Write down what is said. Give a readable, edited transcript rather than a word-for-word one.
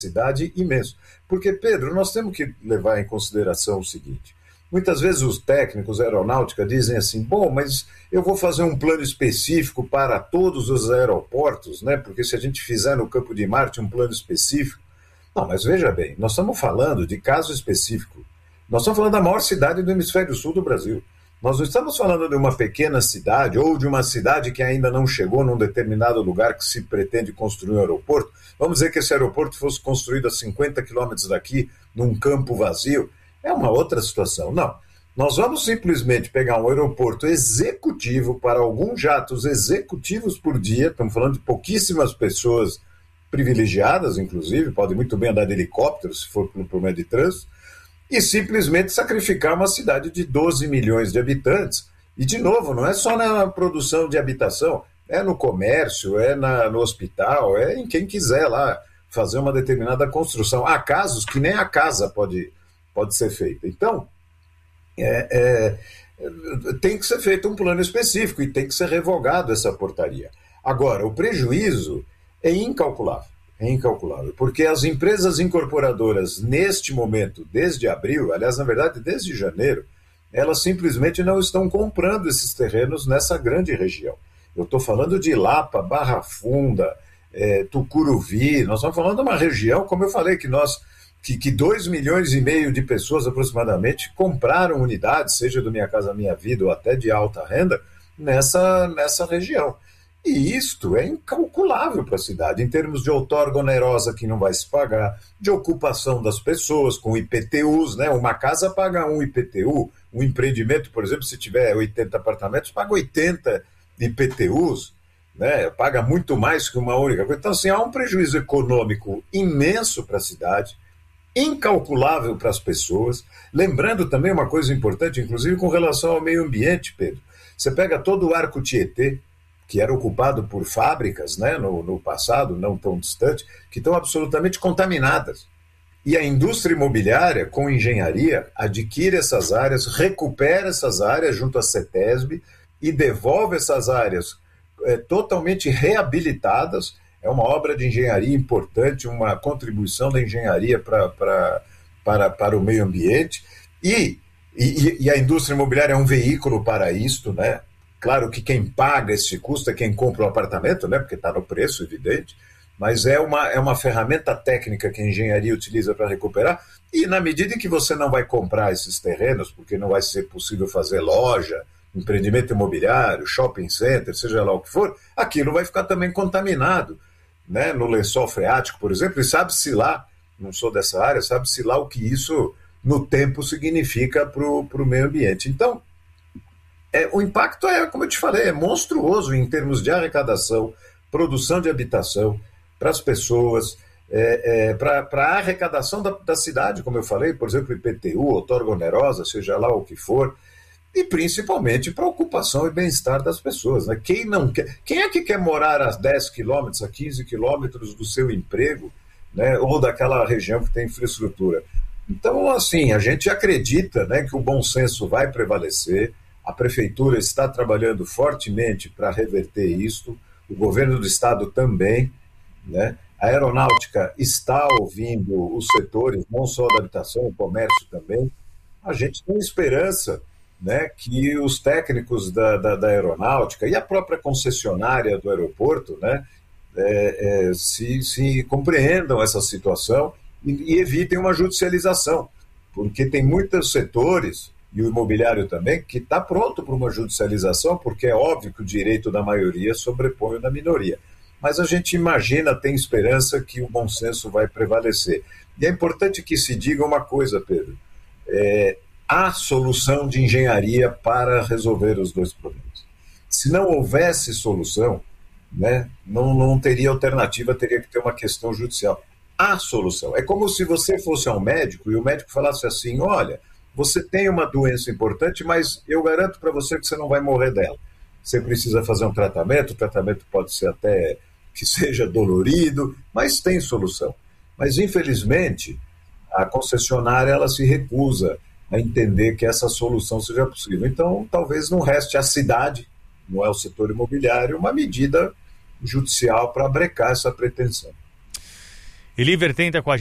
cidade imenso. Porque, Pedro, nós temos que levar em consideração o seguinte: muitas vezes os técnicos da aeronáutica dizem assim, bom, mas eu vou fazer um plano específico para todos os aeroportos, né? Porque se a gente fizer no Campo de Marte um plano específico... Não, mas veja bem, nós estamos falando de caso específico. Nós estamos falando da maior cidade do hemisfério sul do Brasil. Nós não estamos falando de uma pequena cidade ou de uma cidade que ainda não chegou num determinado lugar que se pretende construir um aeroporto. Vamos dizer que esse aeroporto fosse construído a 50 quilômetros daqui, num campo vazio. É uma outra situação. Não. Nós vamos simplesmente pegar um aeroporto executivo para alguns jatos executivos por dia. Estamos falando de pouquíssimas pessoas privilegiadas, inclusive. Podem muito bem andar de helicóptero, se for por meio de trânsito. E simplesmente sacrificar uma cidade de 12 milhões de habitantes. E, de novo, não é só na produção de habitação, é no comércio, é no hospital, é em quem quiser lá fazer uma determinada construção. Há casos que nem a casa pode ser feita. Então, tem que ser feito um plano específico e tem que ser revogado essa portaria. Agora, o prejuízo é incalculável. É incalculável, porque as empresas incorporadoras, neste momento, desde abril, aliás, na verdade, desde janeiro, elas simplesmente não estão comprando esses terrenos nessa grande região. Eu estou falando de Lapa, Barra Funda, Tucuruvi, nós estamos falando de uma região, como eu falei, que 2,5 milhões de pessoas aproximadamente compraram unidades, seja do Minha Casa Minha Vida ou até de alta renda, nessa região. E isto é incalculável para a cidade, em termos de outorga onerosa que não vai se pagar, de ocupação das pessoas com IPTUs, né? Uma casa paga um IPTU, um empreendimento, por exemplo, se tiver 80 apartamentos, paga 80 IPTUs, né? Paga muito mais que uma única coisa. Então, assim, há um prejuízo econômico imenso para a cidade, incalculável para as pessoas. Lembrando também uma coisa importante, inclusive com relação ao meio ambiente, Pedro. Você pega todo o Arco Tietê, que era ocupado por fábricas, né, no passado, não tão distante, que estão absolutamente contaminadas. E a indústria imobiliária, com engenharia, adquire essas áreas, recupera essas áreas junto à CETESB e devolve essas áreas totalmente reabilitadas. É uma obra de engenharia importante, uma contribuição da engenharia para o meio ambiente. E a indústria imobiliária é um veículo para isto, né? Claro que quem paga esse custo é quem compra o apartamento, né? Porque está no preço, evidente, mas é uma ferramenta técnica que a engenharia utiliza para recuperar, e na medida em que você não vai comprar esses terrenos, porque não vai ser possível fazer loja, empreendimento imobiliário, shopping center, seja lá o que for, aquilo vai ficar também contaminado, né? No lençol freático, por exemplo, e sabe-se lá, não sou dessa área, sabe-se lá o que isso no tempo significa para o meio ambiente. Então, o impacto como eu te falei, é monstruoso em termos de arrecadação, produção de habitação para as pessoas, para a arrecadação da cidade, como eu falei, por exemplo, IPTU, outorga onerosa, seja lá o que for, e principalmente para a ocupação e bem-estar das pessoas, né? Quem não quer, quem é que quer morar a 10 quilômetros, a 15 quilômetros do seu emprego, né? Ou daquela região que tem infraestrutura? Então, assim, a gente acredita, né, que o bom senso vai prevalecer. A prefeitura está trabalhando fortemente para reverter isto, o governo do estado também, né? A aeronáutica está ouvindo os setores, não só da habitação, o comércio também. A gente tem esperança, né, que os técnicos da aeronáutica e a própria concessionária do aeroporto, né, se compreendam essa situação e evitem uma judicialização, porque tem muitos setores, e o imobiliário também, que está pronto para uma judicialização, porque é óbvio que o direito da maioria sobrepõe o da minoria. Mas a gente imagina, tem esperança que o bom senso vai prevalecer. E é importante que se diga uma coisa, Pedro. Há solução de engenharia para resolver os dois problemas. Se não houvesse solução, né, não teria alternativa, teria que ter uma questão judicial. Há solução. É como se você fosse ao médico e o médico falasse assim, olha, você tem uma doença importante, mas eu garanto para você que você não vai morrer dela. Você precisa fazer um tratamento, o tratamento pode ser até que seja dolorido, mas tem solução. Mas, infelizmente, a concessionária ela se recusa a entender que essa solução seja possível. Então, talvez não reste à cidade, não é o setor imobiliário, uma medida judicial para brecar essa pretensão. Eliver tenta com a